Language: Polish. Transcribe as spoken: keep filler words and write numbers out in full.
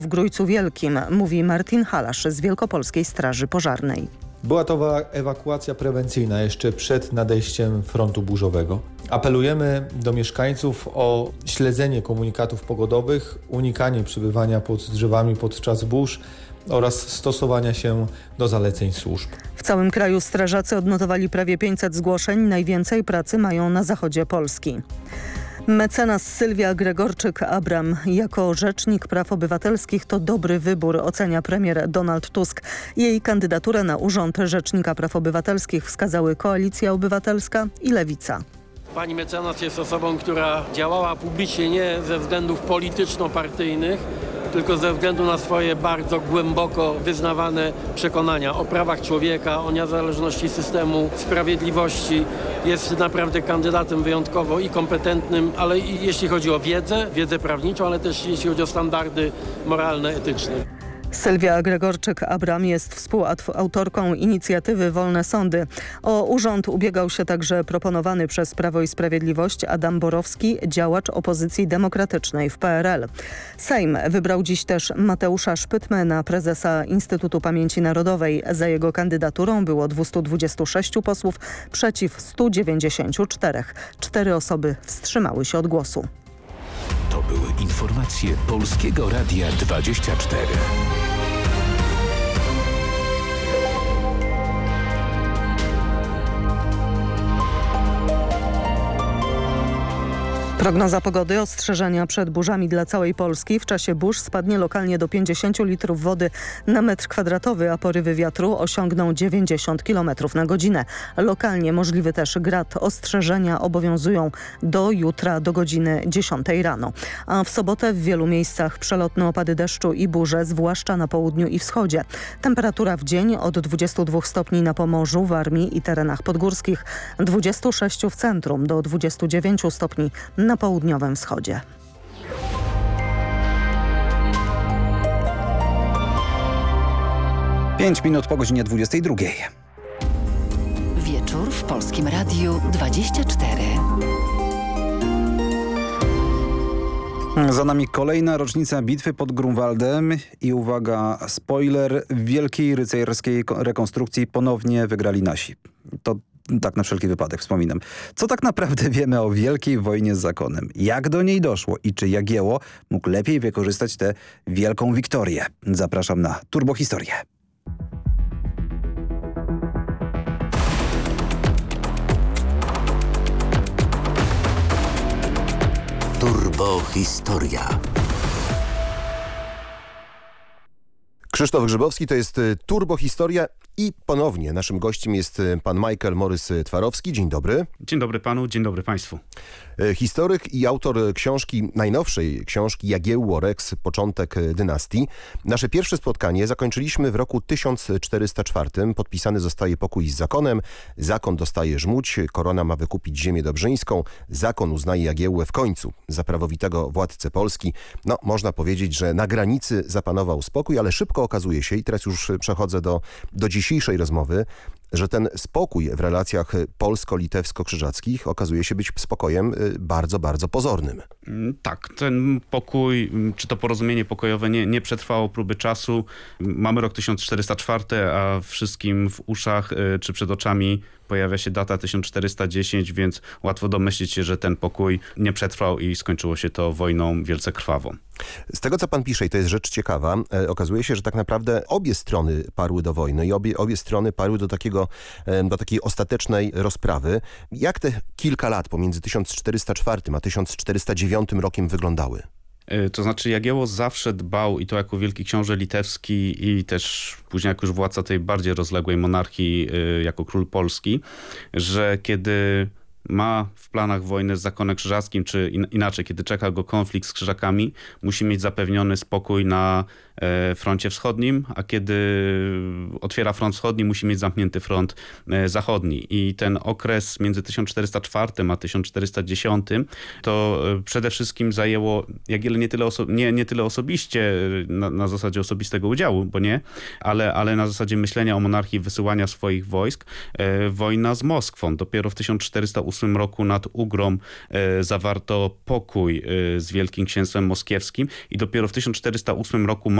W Grójcu Wielkim, mówi Martin Halasz z Wielkopolskiej Straży Pożarnej. Była to ewakuacja prewencyjna jeszcze przed nadejściem frontu burzowego. Apelujemy do mieszkańców o śledzenie komunikatów pogodowych, unikanie przebywania pod drzewami podczas burz oraz stosowania się do zaleceń służb. W całym kraju strażacy odnotowali prawie pięćset zgłoszeń. Najwięcej pracy mają na zachodzie Polski. Mecenas Sylwia Gregorczyk-Abram jako rzecznik praw obywatelskich to dobry wybór, ocenia premier Donald Tusk. Jej kandydaturę na urząd rzecznika praw obywatelskich wskazały Koalicja Obywatelska i Lewica. Pani mecenas jest osobą, która działała publicznie nie ze względów polityczno-partyjnych, tylko ze względu na swoje bardzo głęboko wyznawane przekonania o prawach człowieka, o niezależności systemu sprawiedliwości. Jest naprawdę kandydatem wyjątkowo i kompetentnym, ale i jeśli chodzi o wiedzę, wiedzę prawniczą, ale też jeśli chodzi o standardy moralne, etyczne. Sylwia Gregorczyk-Abram jest współautorką inicjatywy Wolne Sądy. O urząd ubiegał się także proponowany przez Prawo i Sprawiedliwość Adam Borowski, działacz opozycji demokratycznej w P R L. Sejm wybrał dziś też Mateusza Szpytmena, prezesa Instytutu Pamięci Narodowej. Za jego kandydaturą było dwieście dwadzieścia sześć posłów, przeciw stu dziewięćdziesięciu czterech. Cztery osoby wstrzymały się od głosu. To były informacje Polskiego Radia dwadzieścia cztery. Prognoza pogody, ostrzeżenia przed burzami dla całej Polski. W czasie burz spadnie lokalnie do pięćdziesięciu litrów wody na metr kwadratowy, a porywy wiatru osiągną dziewięćdziesiąt kilometrów na godzinę. Lokalnie możliwy też grad. Ostrzeżenia obowiązują do jutra do godziny dziesiątej rano. A w sobotę w wielu miejscach przelotne opady deszczu i burze, zwłaszcza na południu i wschodzie. Temperatura w dzień od dwudziestu dwóch stopni na Pomorzu, Warmii i terenach podgórskich, dwudziestu sześciu w centrum do dwudziestu dziewięciu stopni na południowym wschodzie. Pięć minut po godzinie dwudziestej drugiej. Wieczór w Polskim Radiu dwadzieścia cztery. Za nami kolejna rocznica bitwy pod Grunwaldem i uwaga, spoiler, w wielkiej rycerskiej rekonstrukcji ponownie wygrali nasi. To tak na wszelki wypadek wspominam. Co tak naprawdę wiemy o Wielkiej Wojnie z Zakonem? Jak do niej doszło i czy Jagiełło mógł lepiej wykorzystać tę wielką wiktorię? Zapraszam na Turbohistorię. Turbohistoria. Krzysztof Grzybowski, to jest Turbohistoria i ponownie naszym gościem jest pan Michael Morys-Twarowski. Dzień dobry. Dzień dobry panu, dzień dobry państwu. Historyk i autor książki, najnowszej książki Jagiełło Rex, początek dynastii. Nasze pierwsze spotkanie zakończyliśmy w roku tysiąc czterysta czwartym. Podpisany zostaje pokój z zakonem. Zakon dostaje żmudź, korona ma wykupić ziemię dobrzyńską. Zakon uznaje Jagiełłę w końcu za prawowitego władcę Polski. No, można powiedzieć, że na granicy zapanował spokój, ale szybko okazuje się, i teraz już przechodzę do, do dzisiejszej rozmowy, że ten spokój w relacjach polsko-litewsko-krzyżackich okazuje się być spokojem bardzo, bardzo pozornym. Tak, ten pokój, czy to porozumienie pokojowe nie, nie przetrwało próby czasu. Mamy rok tysiąc czterysta cztery, a wszystkim w uszach czy przed oczami pojawia się data tysiąc czterysta dziesięć, więc łatwo domyślić się, że ten pokój nie przetrwał i skończyło się to wojną wielce krwawą. Z tego, co pan pisze, i to jest rzecz ciekawa, e, okazuje się, że tak naprawdę obie strony parły do wojny i obie, obie strony parły do, takiego, e, do takiej ostatecznej rozprawy. Jak te kilka lat pomiędzy tysiąc czterysta czwartym a tysiąc czterysta dziewiątym rokiem wyglądały? To znaczy Jagiełło zawsze dbał, i to jako wielki książę litewski i też później jako już władca tej bardziej rozległej monarchii, jako król Polski, że kiedy ma w planach wojnę z zakonem krzyżackim, czy in, inaczej, kiedy czeka go konflikt z krzyżakami, musi mieć zapewniony spokój na e, froncie wschodnim, a kiedy otwiera front wschodni, musi mieć zamknięty front e, zachodni. I ten okres między tysiąc czterysta czwartym a tysiąc czterysta dziesiątym to e, przede wszystkim zajęło Jagiellę nie tyle, oso- nie, nie tyle osobiście, na, na zasadzie osobistego udziału, bo nie, ale, ale na zasadzie myślenia o monarchii, wysyłania swoich wojsk, e, wojna z Moskwą. Dopiero w tysiąc czterysta ósmym ósmym roku nad Ugrą zawarto pokój z Wielkim Księstwem Moskiewskim i dopiero w tysiąc czterysta ósmym roku